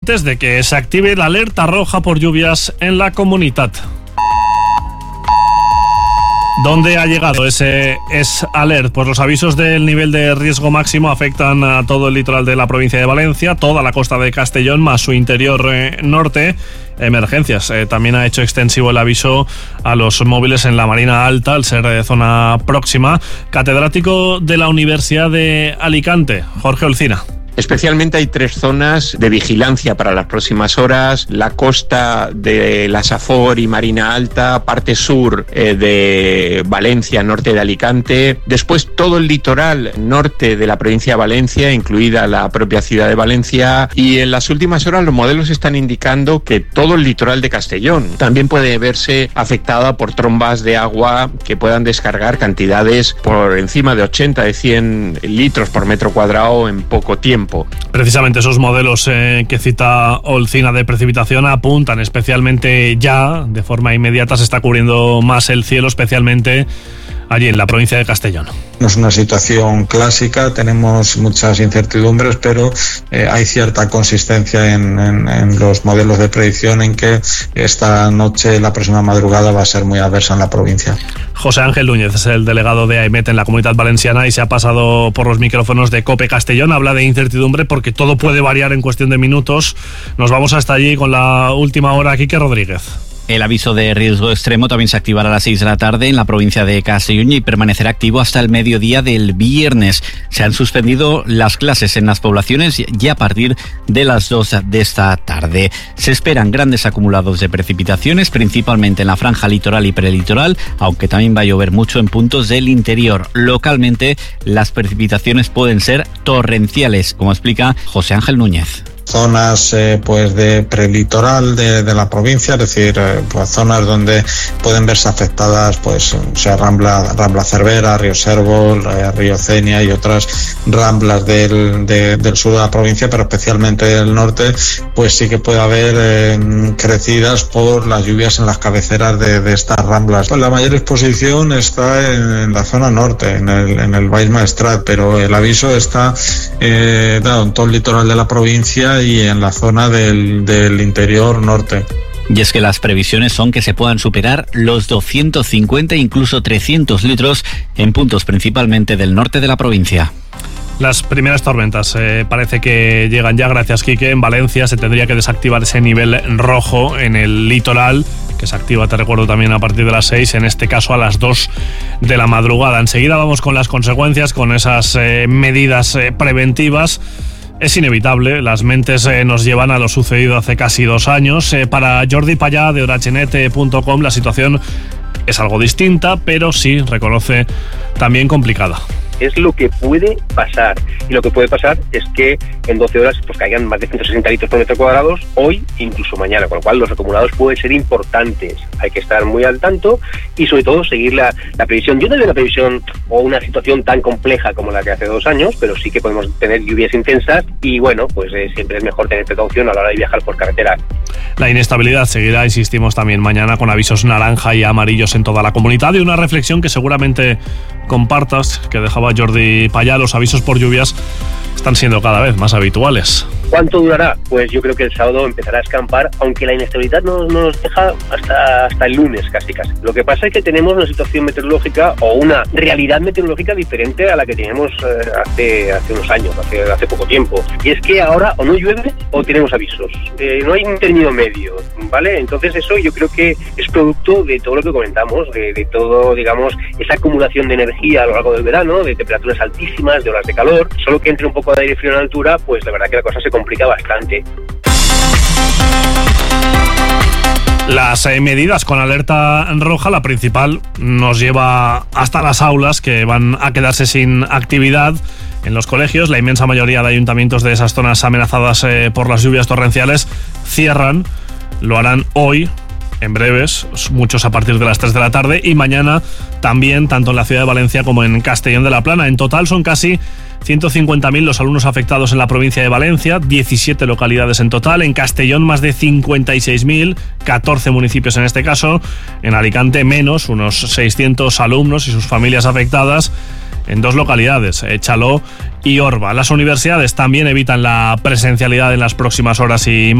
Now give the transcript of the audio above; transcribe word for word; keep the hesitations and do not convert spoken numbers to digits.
antes de que se active la alerta roja por lluvias en la comunidad. ¿Dónde ha llegado ese es alert? Pues los avisos del nivel de riesgo máximo afectan a todo el litoral de la provincia de Valencia, toda la costa de Castellón, más su interior eh, norte. Emergencias. Eh, también ha hecho extensivo el aviso a los móviles en la Marina Alta, al ser de zona próxima. Catedrático de la Universidad de Alicante, Jorge Olcina. Especialmente hay tres zonas de vigilancia para las próximas horas: la costa de la Safor y Marina Alta, parte sur eh, de Valencia, norte de Alicante, después todo el litoral norte de la provincia de Valencia, incluida la propia ciudad de Valencia, y en las últimas horas los modelos están indicando que todo el litoral de Castellón también puede verse afectada por trombas de agua que puedan descargar cantidades por encima de ochenta, de cien litros por metro cuadrado en poco tiempo. Precisamente esos modelos eh, que cita Olcina de precipitación apuntan especialmente ya, de forma inmediata, se está cubriendo más el cielo, especialmente allí en la provincia de Castellón. No es una situación clásica, tenemos muchas incertidumbres, pero eh, hay cierta consistencia en, en, en los modelos de predicción en que esta noche, la próxima madrugada, va a ser muy adversa en la provincia. José Ángel Núñez es el delegado de AEMET en la Comunidad Valenciana y se ha pasado por los micrófonos de COPE Castellón. Habla de incertidumbre porque todo puede variar en cuestión de minutos. Nos vamos hasta allí con la última hora. Quique Rodríguez. El aviso de riesgo extremo también se activará a las seis de la tarde en la provincia de Castellón y permanecerá activo hasta el mediodía del viernes. Se han suspendido las clases en las poblaciones ya a partir de las dos de esta tarde. Se esperan grandes acumulados de precipitaciones, principalmente en la franja litoral y prelitoral, aunque también va a llover mucho en puntos del interior. Localmente, las precipitaciones pueden ser torrenciales, como explica José Ángel Núñez. Zonas eh, pues de prelitoral de, de la provincia, es decir, eh, pues zonas donde pueden verse afectadas, pues o sea Rambla, Rambla Cervera, Río Servo, eh, Río Cenia y otras ramblas del, de, del sur de la provincia, pero especialmente del norte, pues sí que puede haber eh, crecidas por las lluvias en las cabeceras de, de estas ramblas. Pues la mayor exposición está en, en la zona norte, en el, en el Baix Maestrat, pero el aviso está eh, dado en todo el litoral de la provincia y en la zona del, del interior norte. Y es que las previsiones son que se puedan superar los doscientos cincuenta, incluso trescientos litros en puntos principalmente del norte de la provincia. Las primeras tormentas eh, parece que llegan ya, gracias Quique. En Valencia se tendría que desactivar ese nivel rojo en el litoral, que se activa, te recuerdo, también a partir de las seis, en este caso a las dos de la madrugada. Enseguida vamos con las consecuencias, con esas eh, medidas eh, preventivas. Es inevitable, las mentes eh, nos llevan a lo sucedido hace casi dos años. Eh, para Jordi Payá de orachenet punto com la situación es algo distinta, pero sí reconoce también complicada. Es lo que puede pasar, y lo que puede pasar es que en doce horas pues caigan más de ciento sesenta litros por metro cuadrado hoy, incluso mañana, con lo cual los acumulados pueden ser importantes. Hay que estar muy al tanto y sobre todo seguir la, la previsión. Yo no veo una previsión o una situación tan compleja como la que hace dos años, pero sí que podemos tener lluvias intensas y bueno, pues eh, siempre es mejor tener precaución a la hora de viajar por carretera. La inestabilidad seguirá, insistimos, también mañana con avisos naranja y amarillos en toda la comunidad, y una reflexión que seguramente compartas, que dejaba Jordi Payá: los avisos por lluvias están siendo cada vez más habituales. ¿Cuánto durará? Pues yo creo que el sábado empezará a escampar, aunque la inestabilidad no, no nos deja hasta, hasta el lunes casi casi. Lo que pasa es que tenemos una situación meteorológica o una realidad meteorológica diferente a la que teníamos eh, hace, hace unos años, hace, hace poco tiempo. Y es que ahora o no llueve o tenemos avisos. Eh, no hay un término medio, ¿vale? Entonces eso yo creo que es producto de todo lo que comentamos, de, de todo, digamos, esa acumulación de energía a lo largo del verano, de temperaturas altísimas, de olas de calor. Solo que entre un poco de aire frío en altura, pues la verdad que la cosa se complica bastante. Las eh, medidas con alerta roja, la principal, nos lleva hasta las aulas, que van a quedarse sin actividad en los colegios. La inmensa mayoría de ayuntamientos de esas zonas amenazadas eh, por las lluvias torrenciales cierran. Lo harán hoy, en breves, muchos a partir de las tres de la tarde, y mañana también, tanto en la ciudad de Valencia como en Castellón de la Plana. En total son casi ciento cincuenta mil los alumnos afectados en la provincia de Valencia, diecisiete localidades en total. En Castellón más de cincuenta y seis mil, catorce municipios en este caso. En Alicante menos, unos seiscientos alumnos y sus familias afectadas en dos localidades, Chaló y Orba. Las universidades también evitan la presencialidad en las próximas horas y